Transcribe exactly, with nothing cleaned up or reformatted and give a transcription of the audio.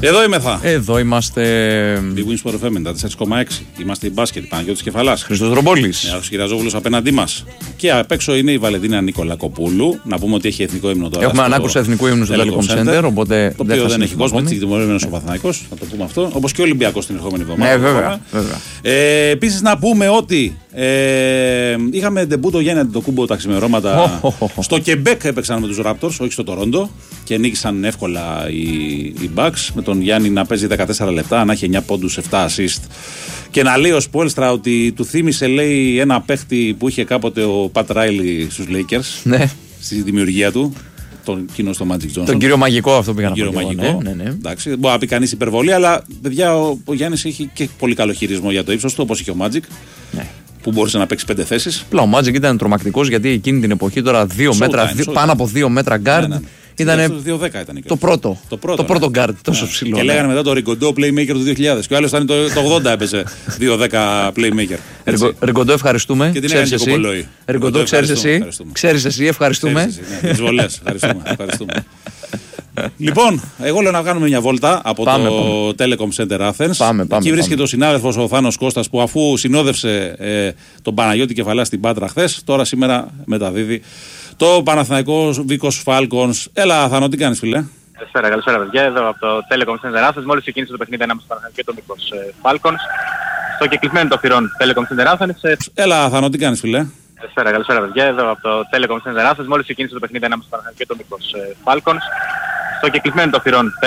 Εδώ είμαι θα. Εδώ είμαστε. Big Wins Sport εφ εμ ενενήντα τέσσερα κόμμα έξι. Είμαστε η μπάσκετ, Παναγιώτης Κεφαλάς. Χριστός Ρομπόλης. Νέος Κυραζόγλους απέναντί μας. Και απ' έξω είναι η Βαλεντίνα Νικολακοπούλου. Να πούμε ότι έχει εθνικό ύμνο τώρα. Έχουμε ανάκουση εθνικού ύμνου στο Telecom Center. Οπότε το οποίο δεν έχει κόσμο, έτσι τιμωρημένος ο Παναθηναϊκός. Θα το πούμε αυτό. Όπως και ο Ολυμπιακός την ερχόμενη εβδομάδα. Ναι, βέβαια. βέβαια. Ε, Επίσης να πούμε ότι ε, είχαμε ντεμπούτο Γιάννη Αντετοκούμπο τα ξημερώματα. Oh, oh, oh. Στο Κεμπέκ έπαιξαν με τους Raptors, όχι στο Τορόντο. Και νίκησαν εύκολα οι, οι Bucks. Με τον Γιάννη να παίζει δεκατέσσερα λεπτά, να έχει εννιά πόντους, επτά assist. Και να λέει ο Σπόλστρα ότι του θύμισε, λέει, ένα παίχτη που είχε κάποτε ο Πατ Ράιλι στους Lakers. Ναι. Στη δημιουργία του. Τον κοινό στο Magic Johnson. Τον κύριο Μαγικό, αυτό πήγα να πω. Τον κύριο Μαγικό. Ναι, ναι, ναι. Εντάξει, δεν μπορεί να πει κανείς υπερβολή, αλλά παιδιά ο, ο Γιάννης έχει και πολύ καλό χειρισμό για το ύψος του, όπως είχε ο Magic. Ναι. Που μπορούσε να παίξει πέντε θέσεις. Πλά, ο Magic ήταν τρομακτικός γιατί εκείνη την εποχή τώρα δύο μέτρα, time, πάνω από δύο μέτρα guard. Ναι, ναι. Ήταν δύο δέκα ήταν το πρώτο. Το πρώτο, το πρώτο ναι. guard, τόσο ναι. ψηλό. Και λέγανε μετά το Ριγκοντό Playmaker του δύο χιλιάδες. Και ο άλλος ήταν το, το ογδόντα έπαιζε δύο δέκα Playmaker. Ριγκοντό, ευχαριστούμε. Και την έκανε και κομπολόι. Ριγκοντό, ξέρεις εσύ. Ξέρεις εσύ, ευχαριστούμε. Τις βολές, ευχαριστούμε. Λοιπόν, εγώ λέω να κάνουμε μια βόλτα από πάμε, το πάμε. Telecom Center Athens. Πάμε, πάμε, Εκεί βρίσκεται πάμε. ο συνάδελφος ο Θάνος Κώστας που αφού συνόδευσε ε, τον Παναγιώτη Κεφαλά στην Πάτρα χθες, τώρα σήμερα μεταδίδει το Παναθηναϊκό Βίκος Falcons. Έλα, Θάνο, τι κάνεις, φίλε? Καλησπέρα, καλησπέρα, παιδιά. Εδώ από το Telecom Center Athens. Μόλις ξεκίνησε το παιχνίδι ανάμεσα στο Παναθηναϊκό και τον Βίκος Falcons. Στο κεκλεισμένο το θυρών Telecom Center Athens. Έλα, Θάνο, τι κάνεις, φίλε? Καλησπέρα, καλησπέρα, παιδιά. Εδώ από το Telecom Center Athens. Μόλις ξεκίνησε το παιχνίδι ανάμεσα στο Παναθηναϊκό και τον Βίκος Falcons. Στο κεκλεισμένο το θυρών